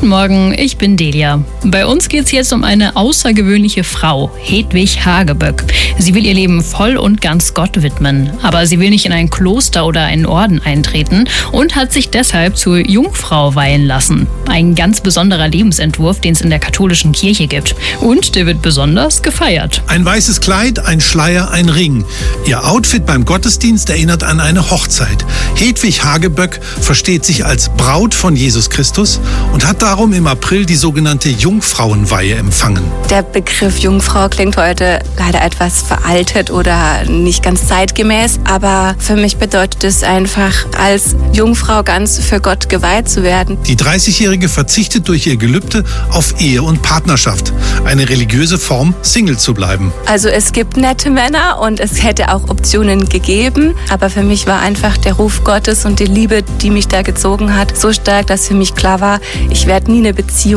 Guten Morgen, ich bin Delia. Bei uns geht es jetzt um eine außergewöhnliche Frau, Hedwig Hageböck. Sie will ihr Leben voll und ganz Gott widmen. Aber sie will nicht in ein Kloster oder einen Orden eintreten und hat sich deshalb zur Jungfrau weihen lassen. Ein ganz besonderer Lebensentwurf, den es in der katholischen Kirche gibt. Und der wird besonders gefeiert. Ein weißes Kleid, ein Schleier, ein Ring. Ihr Outfit beim Gottesdienst erinnert an eine Hochzeit. Hedwig Hageböck versteht sich als Braut von Jesus Christus und hat darum im April die sogenannte Jungfrauenweihe empfangen. Der Begriff Jungfrau klingt heute leider etwas veraltet oder nicht ganz zeitgemäß, aber für mich bedeutet es einfach, als Jungfrau ganz für Gott geweiht zu werden. Die 30-Jährige verzichtet durch ihr Gelübde auf Ehe und Partnerschaft, eine religiöse Form, Single zu bleiben. Also es gibt nette Männer und es hätte auch Optionen gegeben, aber für mich war einfach der Ruf Gottes und die Liebe, die mich da gezogen hat, so stark, dass für mich klar war, ich werde nie eine Beziehung